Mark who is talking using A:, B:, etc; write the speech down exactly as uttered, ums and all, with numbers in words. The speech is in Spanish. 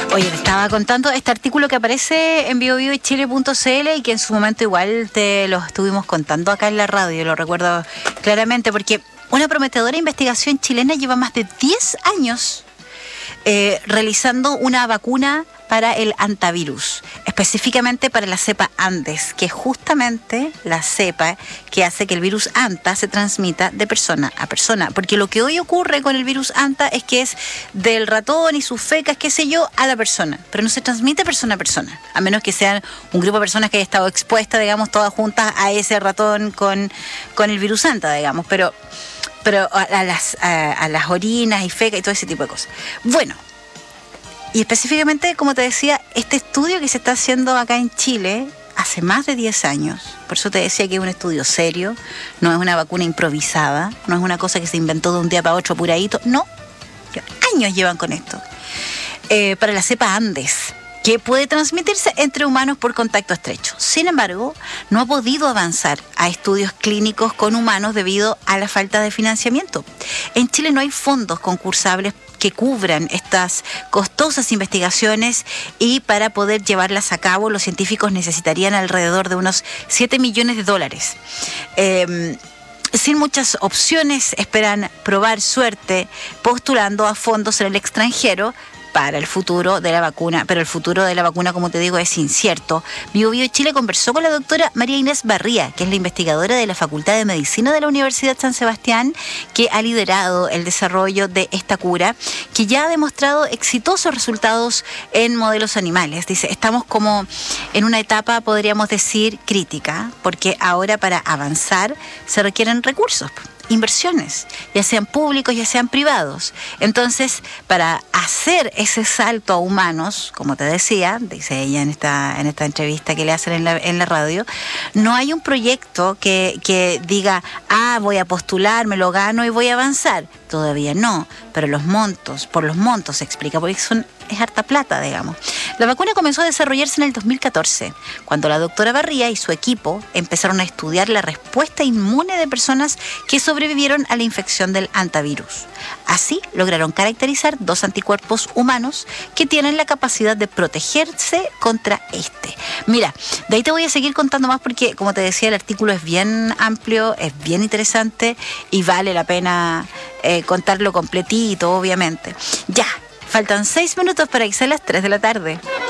A: Oye, te estaba contando este artículo que aparece en bio bio chile punto c l y que en su momento igual te lo estuvimos contando acá en la radio, lo recuerdo claramente, porque una prometedora investigación chilena lleva más de diez años eh, realizando una vacuna para el antivirus, específicamente para la cepa Andes, que es justamente la cepa que hace que el virus Anta se transmita de persona a persona. Porque lo que hoy ocurre con el virus Anta es que es del ratón y sus fecas, qué sé yo, a la persona, pero no se transmite persona a persona, a menos que sean un grupo de personas que haya estado expuestas, digamos, todas juntas a ese ratón con, con el virus Anta, digamos, pero, pero a, a, las, a, a las orinas y fecas y todo ese tipo de cosas. Bueno, y específicamente, como te decía, este estudio que se está haciendo acá en Chile hace más de diez años, por eso te decía que es un estudio serio, no es una vacuna improvisada, no es una cosa que se inventó de un día para otro apuradito, no, años llevan con esto, eh, para la cepa Andes, que puede transmitirse entre humanos por contacto estrecho. Sin embargo, no ha podido avanzar a estudios clínicos con humanos debido a la falta de financiamiento. En Chile no hay fondos concursables que cubran estas costosas investigaciones, y para poder llevarlas a cabo los científicos necesitarían alrededor de unos siete millones de dólares. Eh, sin muchas opciones, esperan probar suerte postulando a fondos en el extranjero para el futuro de la vacuna, pero el futuro de la vacuna, como te digo, es incierto. Bio Bio Chile conversó con la doctora María Inés Barría, que es la investigadora de la Facultad de Medicina de la Universidad San Sebastián, que ha liderado el desarrollo de esta cura, que ya ha demostrado exitosos resultados en modelos animales. Dice, estamos como en una etapa, podríamos decir, crítica, porque ahora para avanzar se requieren recursos, inversiones, ya sean públicos, ya sean privados. Entonces, para hacer ese salto a humanos, como te decía, dice ella en esta, en esta entrevista que le hacen en la, en la radio, no hay un proyecto que, que diga, ah, voy a postular, me lo gano y voy a avanzar. Todavía no, pero los montos, por los montos se explica, porque son, es harta plata, digamos. La vacuna comenzó a desarrollarse en el dos mil catorce, cuando la doctora Barría y su equipo empezaron a estudiar la respuesta inmune de personas que sobrevivieron a la infección del antivirus. Así lograron caracterizar dos anticuerpos humanos que tienen la capacidad de protegerse contra este. Mira, de ahí te voy a seguir contando más porque, como te decía, el artículo es bien amplio, es bien interesante y vale la pena eh, contarlo completito, obviamente. Ya, faltan seis minutos para que sean las tres de la tarde.